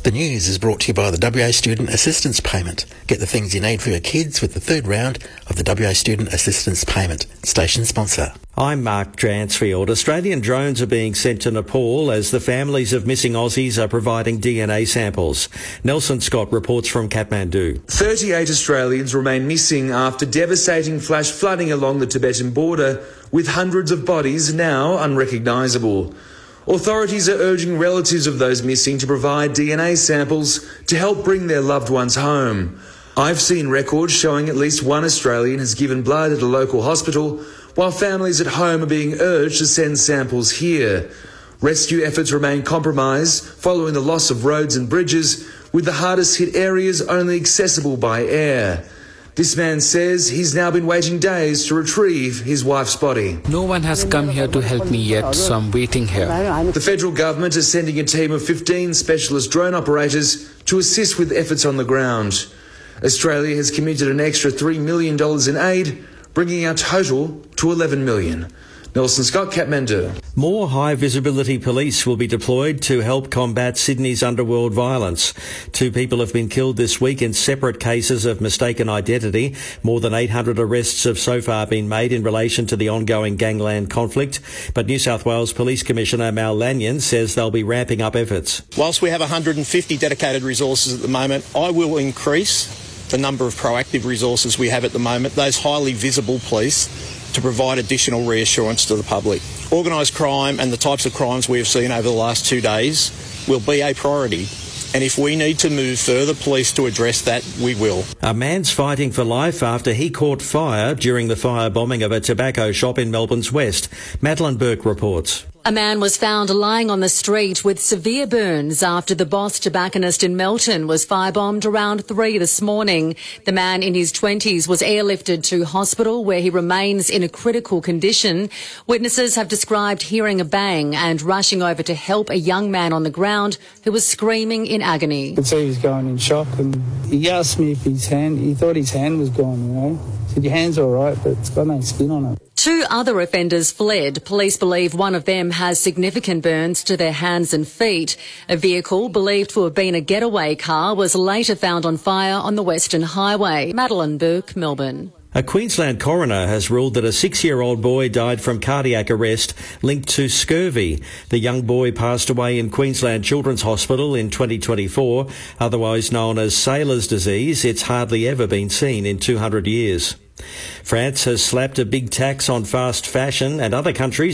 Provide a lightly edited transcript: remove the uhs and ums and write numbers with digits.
The news is brought to you by the WA Student Assistance Payment. Get the things you need for your kids with the third round of the WA Student Assistance Payment. Station sponsor. I'm Mark Dransfield. Australian drones are being sent to Nepal as the families of missing Aussies are providing DNA samples. Nelson Scott reports from Kathmandu. 38 Australians remain missing after devastating flash flooding along the Tibetan border, with hundreds of bodies now unrecognisable. Authorities are urging relatives of those missing to provide DNA samples to help bring their loved ones home. I've seen records showing at least one Australian has given blood at a local hospital, while families at home are being urged to send samples here. Rescue efforts remain compromised following the loss of roads and bridges, with the hardest hit areas only accessible by air. This man says he's now been waiting days to retrieve his wife's body. No one has come here to help me yet, so I'm waiting here. The federal government is sending a team of 15 specialist drone operators to assist with efforts on the ground. Australia has committed an extra $3 million in aid, bringing our total to $11 million. Nelson Scott, Kathmandu. More high-visibility police will be deployed to help combat Sydney's underworld violence. 2 people have been killed this week in separate cases of mistaken identity. More than 800 arrests have so far been made in relation to the ongoing gangland conflict. But New South Wales Police Commissioner Mal Lanyon says they'll be ramping up efforts. Whilst we have 150 dedicated resources at the moment, I will increase the number of proactive resources we have at the moment, those highly visible police, to provide additional reassurance to the public. Organised crime and the types of crimes we have seen over the last 2 days will be a priority. And if we need to move further police to address that, we will. A man's fighting for life after he caught fire during the firebombing of a tobacco shop in Melbourne's west. Madeline Burke reports. A man was found lying on the street with severe burns after the Boss tobacconist in Melton was firebombed around 3 this morning. The man in his 20s was airlifted to hospital where he remains in a critical condition. Witnesses have described hearing a bang and rushing over to help a young man on the ground who was screaming in agony. I could see he was going in shock, and he asked me if he thought his hand was gone, I said, your hand's all right, but it's got no skin on it. 2 other offenders fled. Police believe one of them has significant burns to their hands and feet. A vehicle believed to have been a getaway car was later found on fire on the Western Highway. Madeline Burke, Melbourne. A Queensland coroner has ruled that a 6-year-old boy died from cardiac arrest linked to scurvy. The young boy passed away in Queensland Children's Hospital in 2024, otherwise known as sailor's disease. It's hardly ever been seen in 200 years. France has slapped a big tax on fast fashion, and other countries